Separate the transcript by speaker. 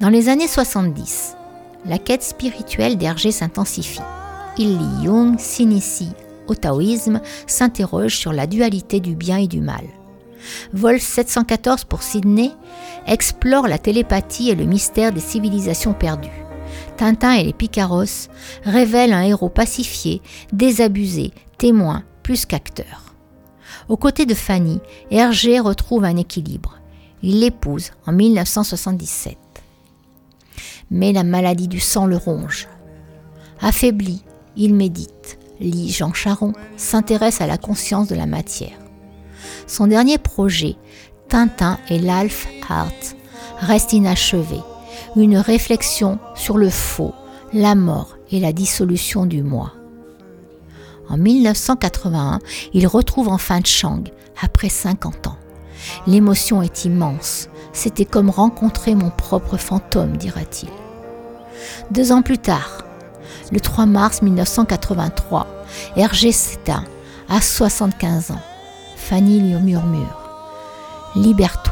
Speaker 1: Dans les années 70, la quête spirituelle d'Hergé s'intensifie. Il lit Jung, s'initie au taoïsme, s'interroge sur la dualité du bien et du mal. Vol 714 pour Sydney explore la télépathie et le mystère des civilisations perdues. Tintin et les Picaros révèlent un héros pacifié, désabusé, témoin plus qu'acteur. Aux côtés de Fanny, Hergé retrouve un équilibre. Il l'épouse en 1977. Mais la maladie du sang le ronge. Affaibli, il médite, lit Jean Charron, s'intéresse à la conscience de la matière. Son dernier projet, Tintin et l'Alf Art, reste inachevé, une réflexion sur le faux, la mort et la dissolution du moi. En 1981, il retrouve enfin Chang, après 50 ans. L'émotion est immense, c'était comme rencontrer mon propre fantôme, dira-t-il. 2 ans plus tard, le 3 mars 1983, Hergé s'éteint à 75 ans. Fanny lui murmure « Libère-toi ».